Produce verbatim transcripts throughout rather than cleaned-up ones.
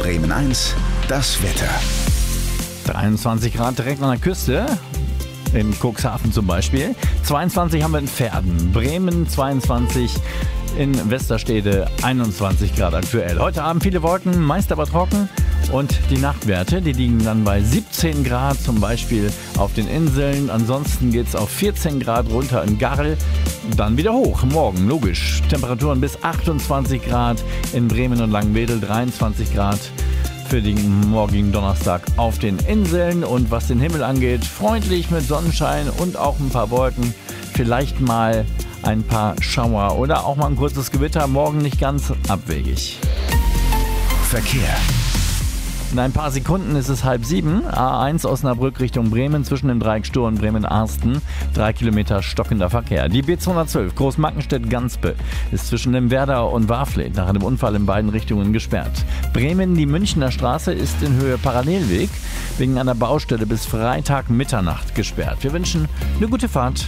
Bremen eins, das Wetter. dreiundzwanzig Grad direkt an der Küste, in Cuxhaven zum Beispiel. zweiundzwanzig haben wir in Verden, Bremen zweiundzwanzig, in Westerstede einundzwanzig Grad aktuell. Heute Abend viele Wolken, meist aber trocken. Und die Nachtwerte, die liegen dann bei siebzehn Grad, zum Beispiel auf den Inseln. Ansonsten geht es auf vierzehn Grad runter in Garrel, dann wieder hoch. Morgen, logisch. Temperaturen bis achtundzwanzig Grad in Bremen und Langenwedel, dreiundzwanzig Grad für den morgigen Donnerstag auf den Inseln. Und was den Himmel angeht, freundlich mit Sonnenschein und auch ein paar Wolken. Vielleicht mal ein paar Schauer oder auch mal ein kurzes Gewitter. Morgen nicht ganz abwegig. Verkehr. In ein paar Sekunden ist es halb sieben. A eins Osnabrück Richtung Bremen zwischen dem Dreieck Stur und Bremen-Arsten. Drei Kilometer stockender Verkehr. Die B zweihundertzwölf Großmarkenstedt-Ganspe ist zwischen dem Werder und Warfleet nach einem Unfall in beiden Richtungen gesperrt. Bremen, die Münchner Straße ist in Höhe Parallelweg wegen einer Baustelle bis Freitag Mitternacht gesperrt. Wir wünschen eine gute Fahrt.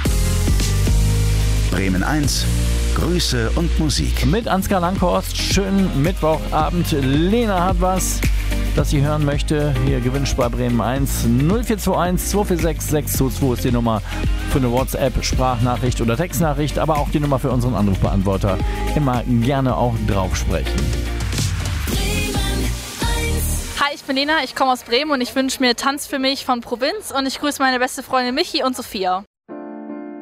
Bremen eins, Grüße und Musik. Mit Ansgar Langhorst. Schönen Mittwochabend. Lena hat was, das sie hören möchte. Hier gewünscht bei Bremen eins. null vier zwei eins zwei vier sechs sechs zwei zwei ist die Nummer für eine WhatsApp, Sprachnachricht oder Textnachricht, aber auch die Nummer für unseren Anrufbeantworter. Immer gerne auch drauf sprechen. Hi, ich bin Lena, ich komme aus Bremen und ich wünsche mir Tanz für mich von Provinz und ich grüße meine beste Freundin Michi und Sophia.